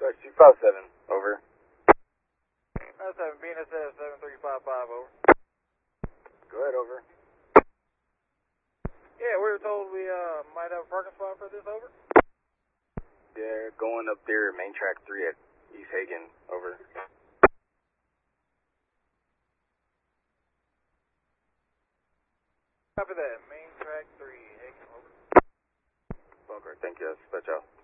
Northwest 257, over. That's 7, BNSF 7355, over. Go ahead, over. Yeah, we were told we might have a parking spot for this, over. They're going up there, main track 3 at East Hagen, over. Copy that, main track 3, Hagen, over. Okay, thank you, that's out.